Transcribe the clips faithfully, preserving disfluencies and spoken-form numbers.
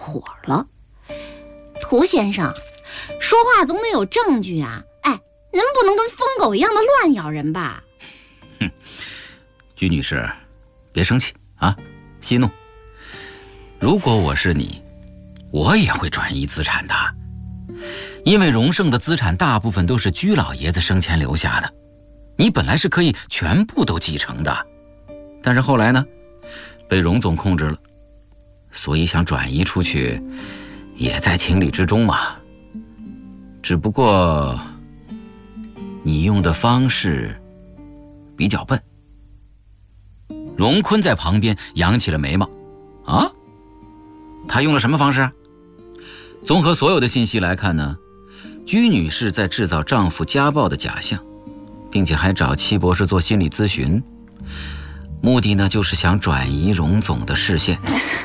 火了。涂先生，说话总得有证据啊！哎，您不能跟疯狗一样的乱咬人吧？ 哼，居女士，别生气啊，息怒。如果我是你，我也会转移资产的，因为荣盛的资产大部分都是居老爷子生前留下的，你本来是可以全部都继承的，但是后来呢，被荣总控制了，所以想转移出去，也在情理之中嘛。只不过，你用的方式比较笨。荣坤在旁边扬起了眉毛，啊？他用了什么方式？综合所有的信息来看呢，居女士在制造丈夫家暴的假象，并且还找戚博士做心理咨询，目的呢就是想转移荣总的视线。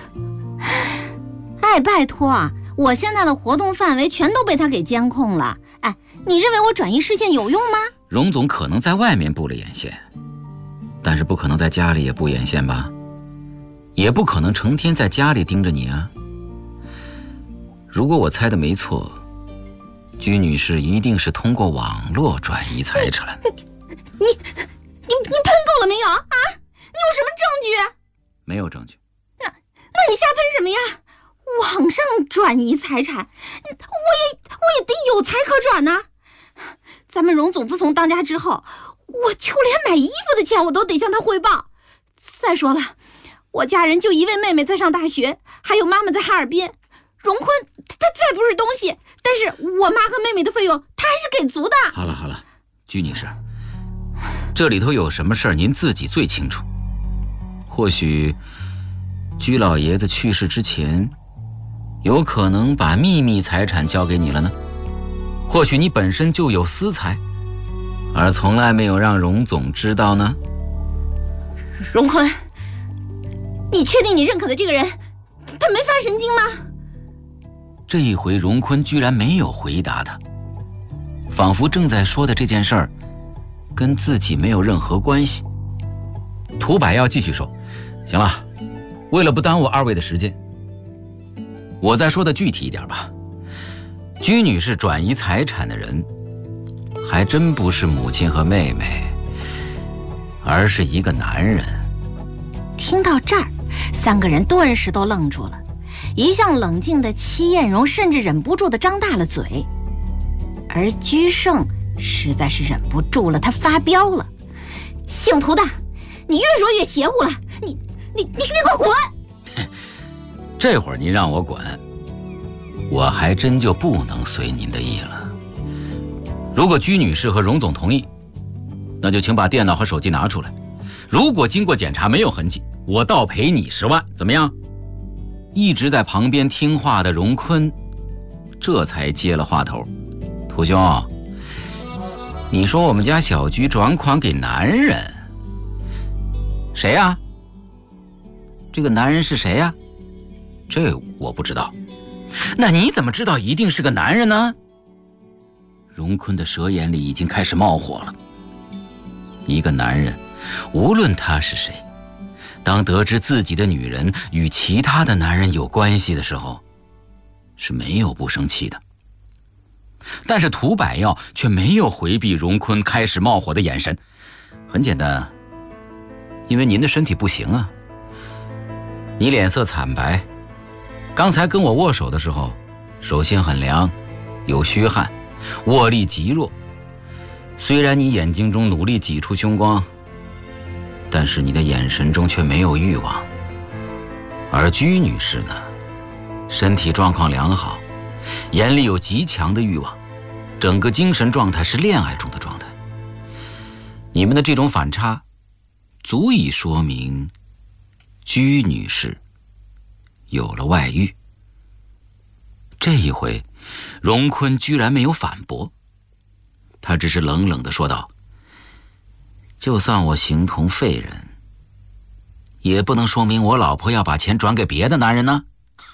哎，拜托啊，我现在的活动范围全都被他给监控了。哎，你认为我转移视线有用吗？ 荣总可能在外面布了眼线，但是不可能在家里也布眼线吧？也不可能成天在家里盯着你啊。如果我猜的没错，居女士一定是通过网络转移财产。 你你你你喷够了没有啊？你有什么证据？ 没有证据。 那那你瞎喷什么呀？网上转移财产，我也我也得有财可转呐。咱们荣总自从当家之后，我就连买衣服的钱我都得向他汇报。再说了，我家人就一位妹妹在上大学，还有妈妈在哈尔滨。荣坤他再不是东西，但是我妈和妹妹的费用他还是给足的。 好了好了，居女士，这里头有什么事儿您自己最清楚。或许居老爷子去世之前，有可能把秘密财产交给你了呢？或许你本身就有私财，而从来没有让荣总知道呢？ 荣坤，你确定你认可的这个人他没发神经吗？ 这一回荣坤居然没有回答他，仿佛正在说的这件事儿跟自己没有任何关系。涂百耀继续说，行了，为了不耽误二位的时间，我再说的具体一点吧。居女士转移财产的人还真不是母亲和妹妹，而是一个男人。 听到这儿，三个人顿时都愣住了。一向冷静的戚艳荣甚至忍不住地张大了嘴，而居胜实在是忍不住了，他发飙了：“姓涂的，你越说越邪乎了，你你你你给我滚！” 这会儿您让我滚，我还真就不能随您的意了。如果居女士和荣总同意，那就请把电脑和手机拿出来。如果经过检查没有痕迹，我倒赔你十万，怎么样？一直在旁边听话的荣坤这才接了话头：“涂兄，你说我们家小居转款给男人，谁呀？这个男人是谁呀？这我不知道。那你怎么知道一定是个男人呢？”荣坤的舌眼里已经开始冒火了。一个男人，无论他是谁，当得知自己的女人与其他的男人有关系的时候，是没有不生气的。但是涂百耀却没有回避荣坤开始冒火的眼神。很简单，因为您的身体不行啊。你脸色惨白，刚才跟我握手的时候，手心很凉，有虚汗，握力极弱。虽然你眼睛中努力挤出凶光，但是你的眼神中却没有欲望。而居女士呢，身体状况良好，眼里有极强的欲望，整个精神状态是恋爱中的状态。你们的这种反差，足以说明居女士有了外遇。这一回，荣坤居然没有反驳，他只是冷冷地说道：“就算我形同废人，也不能说明我老婆要把钱转给别的男人呢。”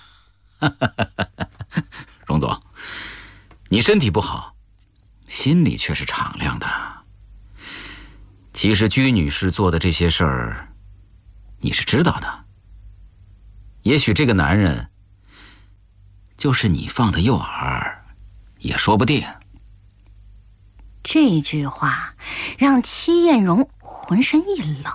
荣总，你身体不好，心里却是敞亮的。其实居女士做的这些事儿，你是知道的。也许这个男人就是你放的诱饵，也说不定。 这句话让戚艳荣浑身一冷。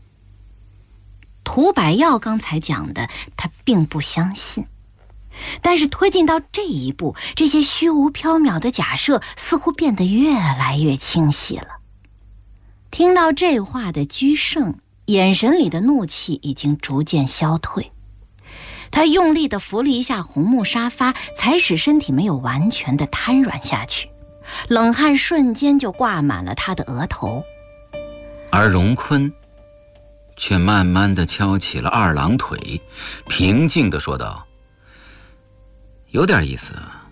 涂百耀刚才讲的，他并不相信。但是推进到这一步，这些虚无缥缈的假设似乎变得越来越清晰了。听到这话的居胜，眼神里的怒气已经逐渐消退。他用力地扶了一下红木沙发，才使身体没有完全的瘫软下去，冷汗瞬间就挂满了他的额头。 而荣坤却慢慢地敲起了二郎腿，平静地说道：有点意思，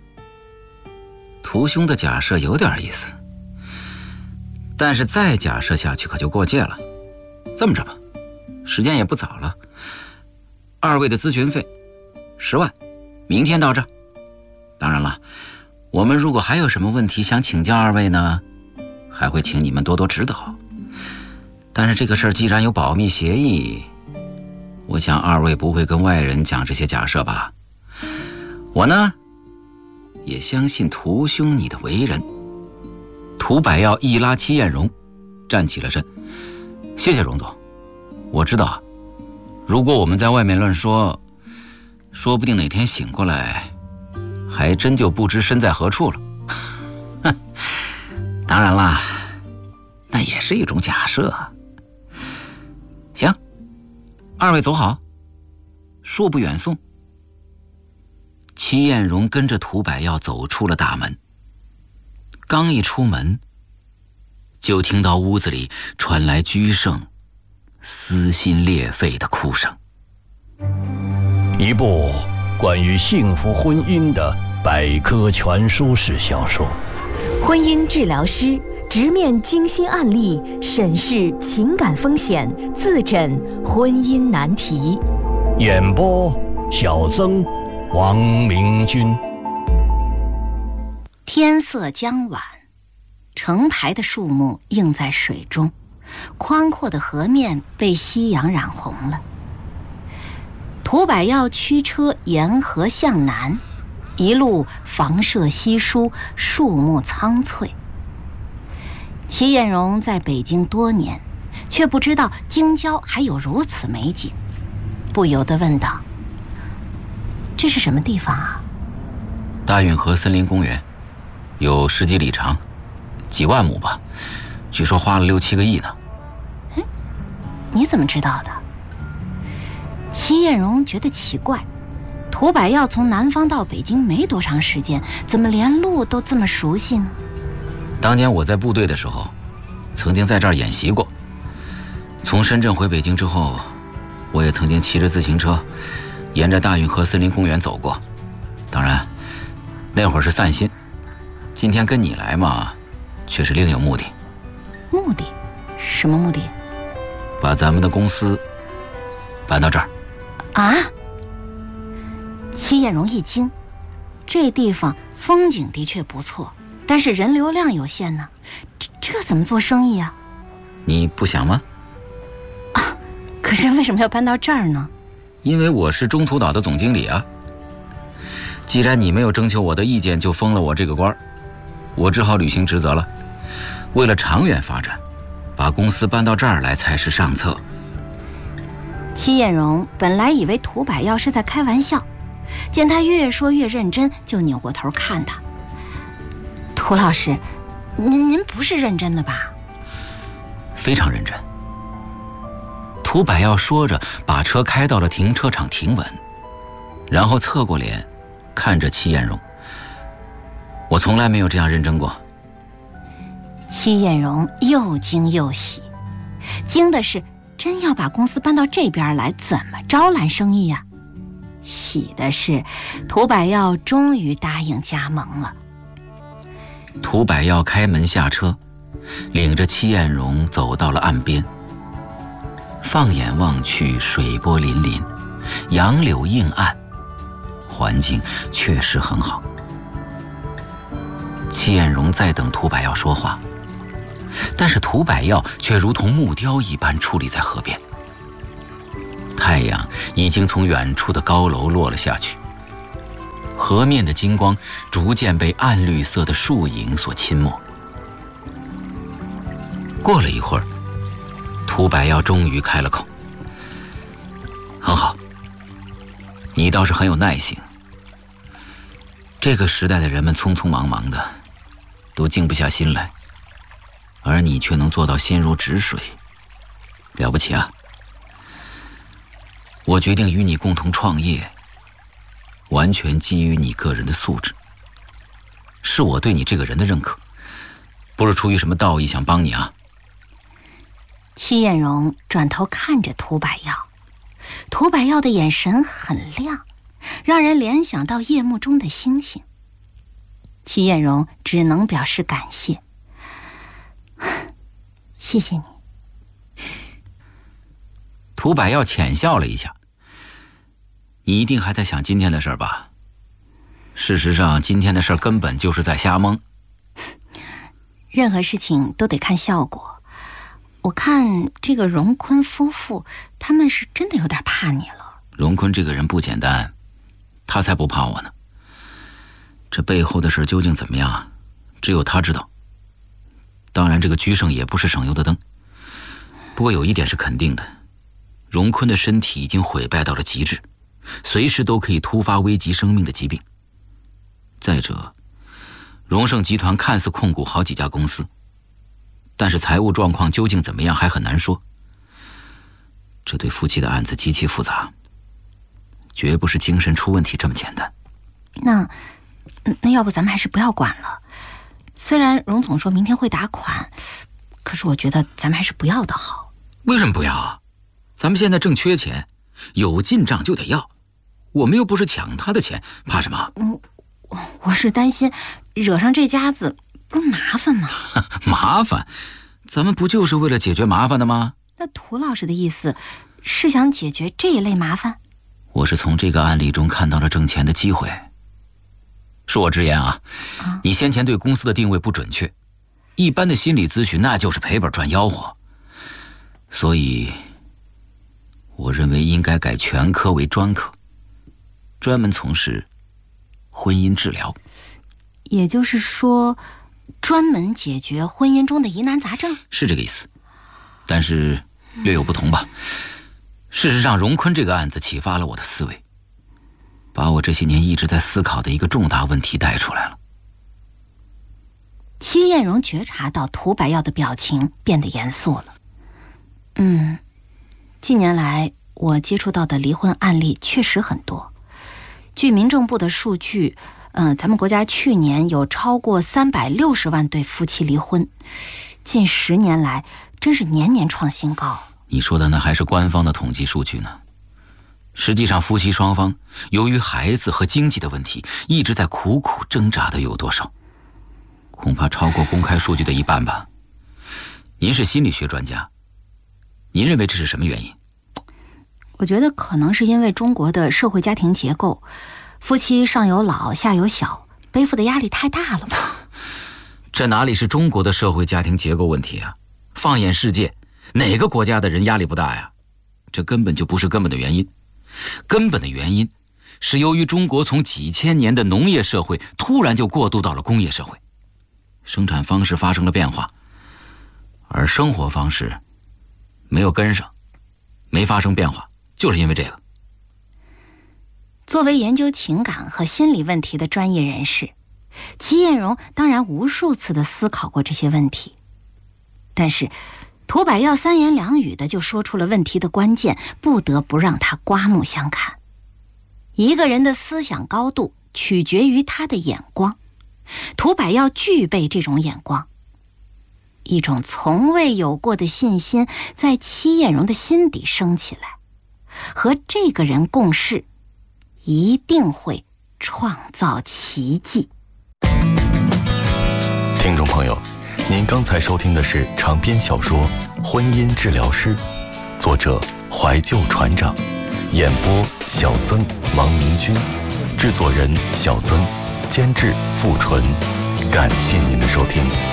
屠兄的假设有点意思，但是再假设下去可就过界了。这么着吧，时间也不早了，二位的咨询费十万，明天到这。当然了，我们如果还有什么问题想请教二位呢，还会请你们多多指导。但是这个事儿既然有保密协议，我想二位不会跟外人讲这些假设吧？我呢，也相信屠兄你的为人。涂百耀一拉戚艳荣，站起了身。谢谢荣总，我知道，如果我们在外面乱说，说不定哪天醒过来，还真就不知身在何处了。哼，当然啦，那也是一种假设。行，二位走好，恕不远送。戚艳荣跟着涂百耀走出了大门，刚一出门，就听到屋子里传来居胜撕心裂肺的哭声。 一部关于幸福婚姻的百科全书式小说， 婚姻治疗师直面精心案例，审视情感风险，自诊婚姻难题。 演播小曾、王明君。 天色将晚，成排的树木映在水中，宽阔的河面被夕阳染红了。涂百耀驱车沿河向南，一路房舍稀疏，树木苍翠。戚艳荣在北京多年，却不知道京郊还有如此美景，不由得问道：这是什么地方啊？ 大运河森林公园，有十几里长，几万亩吧，据说花了六七个亿呢。 哎，你怎么知道的？戚艳荣觉得奇怪，涂百耀从南方到北京没多长时间，怎么连路都这么熟悉呢？ 当年我在部队的时候，曾经在这儿演习过。从深圳回北京之后，我也曾经骑着自行车，沿着大运河森林公园走过。当然，那会儿是散心。今天跟你来嘛，却是另有目的。 目的？什么目的？ 把咱们的公司搬到这儿。 啊！戚艳荣一惊，这地方风景的确不错，但是人流量有限呢，这这怎么做生意啊？ 你不想吗？ 啊，可是为什么要搬到这儿呢？ 因为我是中途岛的总经理啊。既然你没有征求我的意见就封了我这个官，我只好履行职责了。为了长远发展，把公司搬到这儿来才是上策。 戚艳荣本来以为涂百耀是在开玩笑，见他越说越认真，就扭过头看他。涂老师，您您不是认真的吧？ 非常认真。涂百耀说着，把车开到了停车场停稳，然后侧过脸看着戚艳荣。我从来没有这样认真过。 戚艳荣又惊又喜，惊的是真要把公司搬到这边来，怎么招揽生意呀？喜的是涂百耀终于答应加盟了。 涂百耀开门下车，领着戚艳荣走到了岸边。放眼望去，水波粼粼，杨柳映岸，环境确实很好。戚艳荣在等涂百耀说话，但是涂百耀却如同木雕一般矗立在河边。太阳已经从远处的高楼落了下去， 河面的金光逐渐被暗绿色的树影所侵没。过了一会儿，涂百耀终于开了口：“很好，你倒是很有耐性。这个时代的人们匆匆忙忙的，都静不下心来，而你却能做到心如止水，了不起啊！我决定与你共同创业，完全基于你个人的素质，是我对你这个人的认可，不是出于什么道义想帮你啊。” 戚艳荣转头看着涂百耀，涂百耀的眼神很亮，让人联想到夜幕中的星星。戚艳荣只能表示感谢：“谢谢你。” 涂百耀浅笑了一下：“你一定还在想今天的事儿吧？事实上，今天的事儿根本就是在瞎蒙。 任何事情都得看效果。我看这个荣坤夫妇，他们是真的有点怕你了。” 荣坤这个人不简单，他才不怕我呢。这背后的事究竟怎么样，只有他知道。当然，这个居胜也不是省油的灯。不过有一点是肯定的，荣坤的身体已经毁败到了极致，随时都可以突发危及生命的疾病。再者，荣盛集团看似控股好几家公司，但是财务状况究竟怎么样还很难说。这对夫妻的案子极其复杂，绝不是精神出问题这么简单。 那那要不咱们还是不要管了。虽然荣总说明天会打款，可是我觉得咱们还是不要的好。 为什么不要啊？咱们现在正缺钱，有进账就得要，我们又不是抢他的钱，怕什么？ 嗯，我是担心惹上这家子不是麻烦吗？ 麻烦？咱们不就是为了解决麻烦的吗？ 那涂老师的意思是想解决这一类麻烦？ 我是从这个案例中看到了挣钱的机会。恕我直言啊，啊你先前对公司的定位不准确，一般的心理咨询那就是赔本赚吆喝，所以我认为应该改全科为专科，专门从事婚姻治疗。 也就是说，专门解决婚姻中的疑难杂症？ 是这个意思，但是略有不同吧。事实上，荣坤这个案子启发了我的思维，把我这些年一直在思考的一个重大问题带出来了。 戚艳荣觉察到涂百耀的表情变得严肃了。嗯，近年来我接触到的离婚案例确实很多。据民政部的数据，呃，咱们国家去年有超过三百六十万对夫妻离婚，近十年来真是年年创新高。 你说的那还是官方的统计数据呢。实际上，夫妻双方由于孩子和经济的问题，一直在苦苦挣扎的有多少？恐怕超过公开数据的一半吧。您是心理学专家，您认为这是什么原因？ 我觉得可能是因为中国的社会家庭结构，夫妻上有老下有小，背负的压力太大了嘛。 这哪里是中国的社会家庭结构问题啊？放眼世界，哪个国家的人压力不大呀？这根本就不是根本的原因。根本的原因是由于中国从几千年的农业社会突然就过渡到了工业社会，生产方式发生了变化，而生活方式没有跟上，没发生变化，就是因为这个。 作为研究情感和心理问题的专业人士，戚艳荣当然无数次地思考过这些问题，但是涂百耀三言两语的就说出了问题的关键，不得不让他刮目相看。一个人的思想高度取决于他的眼光，涂百耀具备这种眼光，一种从未有过的信心在戚艳荣的心底升起来，和这个人共事，一定会创造奇迹。 听众朋友，您刚才收听的是长篇小说《婚姻治疗师》，作者怀旧船长，演播小曾、王明君，制作人小曾，监制付纯。感谢您的收听。